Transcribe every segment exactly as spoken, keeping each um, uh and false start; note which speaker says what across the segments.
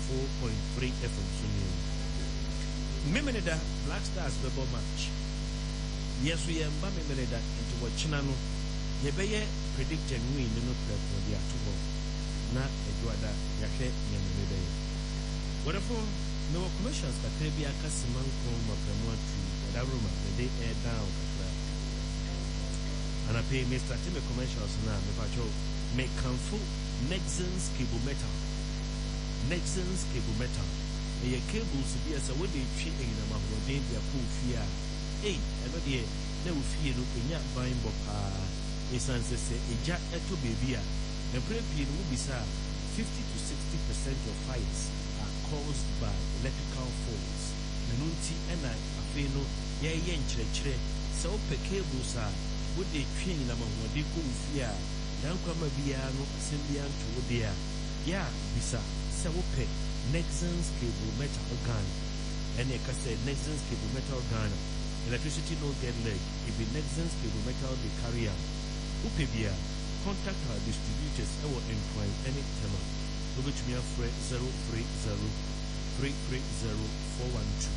Speaker 1: four point three F M Sunil. Memeneda Black Stars Bebo match. Yes, we are Memeneda into what Chinano. Yebeye predict and win no prep for the Atubo. Na Eduarda Yake Memeneda. Whatever no commercials that may be a Casiman Chrome of the Montreal, that rumor, the day air down. And I pay Mister Timmy commercials now, if I show make Kanfu Nexans cable metal. Nexans cable metal. And your cables be as a way they treat in a mahogany, their pool fear. Hey, I know the no fear in your buying bopa. A son says a jack eto baby. And pray will be sir fifty to sixty percent of fires are caused by electrical faults. Menunti and I, a feno, ya yen chere, so pe cables are. Would they train them on what they go fear? Yankama Biano, Symbian to Wodia. Ya, Bisa, Sawope, Nexans cable metal gun. And I say Nexans cable metal gun. Electricity no get leg. If the Nexans cable metal they carry out. Upebia, contact our distributors or employ any tema. Over to me a freight zero three zero three three zero four one two.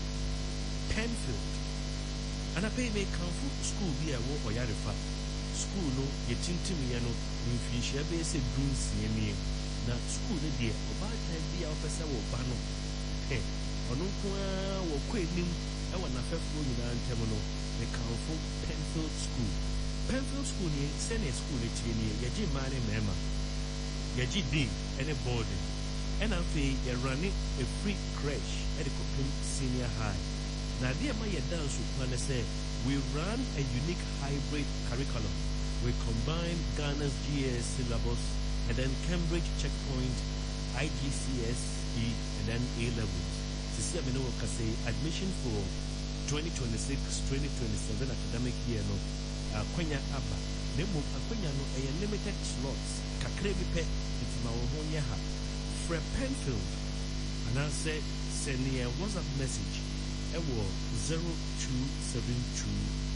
Speaker 1: Penfield. And I pay me Kanfu school be a walk or Yarifa. School no, ye tintim yano, in fish, a base of goons near me. Now, school the dear, or by time be officer or bano. Hey, or no, or quaint him, I want a fair fool in Antamano, the Kanfu Penfield School. Penfield School near Senate School at near Yaji Mane Mema. Yaji D, and a boarding. And I pay a running a free crash at the Copim Senior High. Now, dear my dance with say we run a unique hybrid curriculum. We combine Ghana's G S syllabus and then Cambridge checkpoint, I G C S E, and then A levels. Sisi Amino can say admission for twenty twenty-six twenty twenty-seven academic year no. Akwenya Abba. Nemo Akwenya no a limited slots. Kakrebi pe itima wohonya ha. Fred Penfield. And I say send me a WhatsApp message. Ewo zero two seven two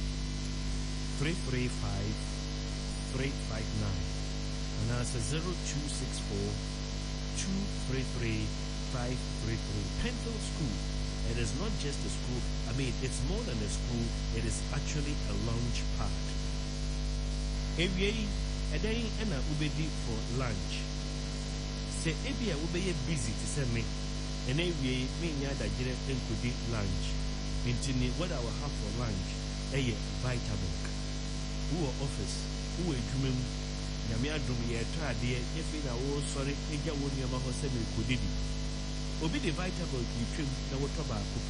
Speaker 1: three three five three five nine and that's zero two six four two three three five three three. Penfield School. It is not just a school. I mean, it's more than a school. It is actually a launch pad. Every a day and a ubedi for lunch. Say every a ube busy to send me. And every me that didn't think could eat lunch. Into what I will have for lunch, a vitamin. Who are office, who are dreaming, Yamia Drumia, try dear, if in a war, sorry, Eja Wonia Mahosemi could eat. Obi the vitamin you trim, the water